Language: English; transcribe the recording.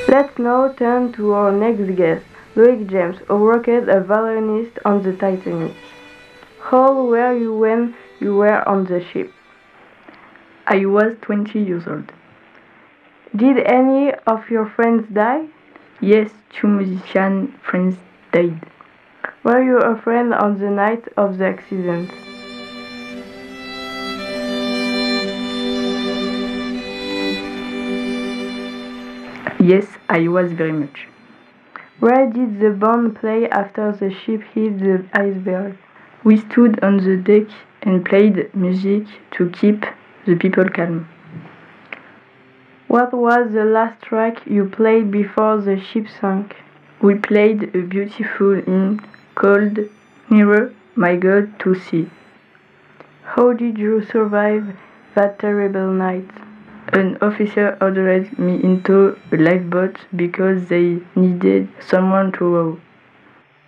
Let's now turn to our next guest, Loic James, who worked a violinist on the Titanic. How old were you when you were on the ship? I was 20 years old. Did any of your friends die? Yes, 2 musician friends died. Were you a friend on the night of the accident? Yes, I was very much. Where did the band play after the ship hit the iceberg? We stood on the deck and played music to keep the people calm. What was the last track you played before the ship sank? We played a beautiful hymn called Nearer, My God, to See. How did you survive that terrible night? An officer ordered me into a lifeboat because they needed someone to row.